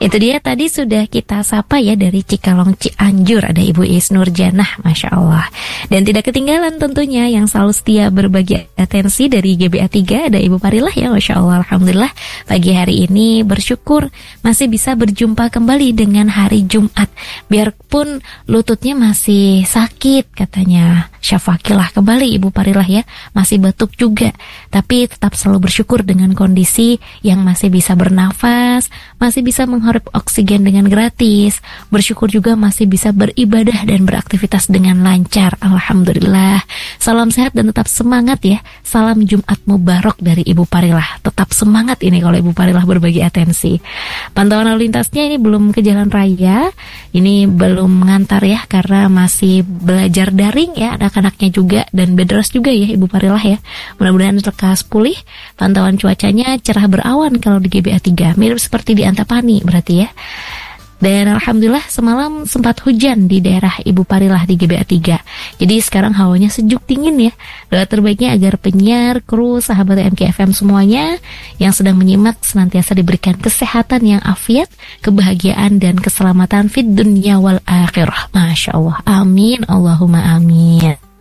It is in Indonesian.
Itu dia tadi sudah kita sapa ya dari Cikalong Cianjur, ada Ibu Is Nurjanah, Masya Allah. Dan tidak ketinggalan tentunya yang selalu setia berbagi atensi dari GBA 3, ada Ibu Parilah ya, Masya Allah. Alhamdulillah pagi hari ini bersyukur masih bisa berjumpa kembali dengan hari Jumat. Biarpun lututnya masih sakit katanya, syafakilah kembali Ibu Parilah ya, masih batuk juga. Tapi tetap selalu bersyukur dengan kondisi yang masih bisa bernafas, masih bisa mengharap oksigen dengan gratis, bersyukur juga masih bisa beribadah dan beraktivitas dengan lancar. Alhamdulillah. Salam sehat dan tetap semangat ya. Salam Jumat Mubarak dari Ibu Parilah. Tetap semangat ini kalau Ibu Parilah berbagi atensi. Pantauan lalu lintasnya ini belum ke jalan raya, ini belum mengantar ya, karena masih belajar daring ya anak-anaknya juga, dan bedros juga ya Ibu Parilah ya. Mudah-mudahan lekas pulih. Pantauan cuacanya cerah berawan kalau di GBA 3, mirip seperti di Antapani berarti ya. Dan alhamdulillah semalam sempat hujan di daerah Ibu Parilah di GBA 3. Jadi sekarang hawanya sejuk dingin ya. Doa terbaiknya agar penyiar, kru, sahabat MKFM semuanya yang sedang menyimak senantiasa diberikan kesehatan yang afiat, kebahagiaan dan keselamatan fid dunya wal akhirah. Masya Allah. Amin. Allahumma amin.